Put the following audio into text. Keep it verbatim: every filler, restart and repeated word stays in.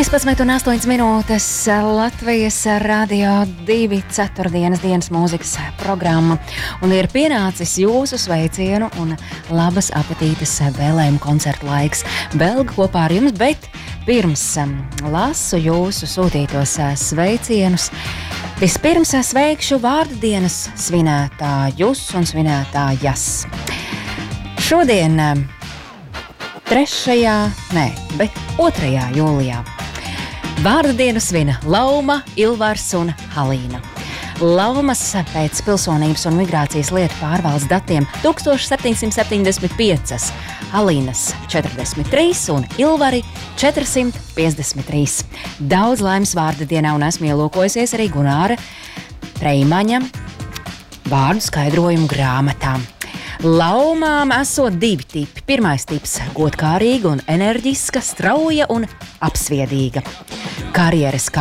trīspadsmit un astoņas minūtes Latvijas Radio divi ceturtdienas dienas mūzikas programma. Un ir pienācis jūsu sveicienu un labas apetītes vēlējumu koncertu laiks. Belga kopā ar jums, bet pirms lasu jūsu sūtītos sveicienus. Vispirms sveikšu vārdu dienas svinētājus un svinētājas. Šodien trešajā, nē, bet otrajā jūlijā. Vārdu dienu svina Lauma, Ilvars un Halīna. Laumas pēc pilsonības un migrācijas lietu pārvaldes datiem tūkstoš septiņsimt septiņdesmit pieci, Halīnas četrdesmit trīs un Ilvari četrsimt piecdesmit trīs. Daudz laimes vārdu dienā un esmu ielūkojusies arī Gunāra Treimaņa vārdu skaidrojumu grāmatām. Laumām esot divi tipi. Pirmais tips – godkārīga un enerģiska, strauja un apsviedīga. Karjeras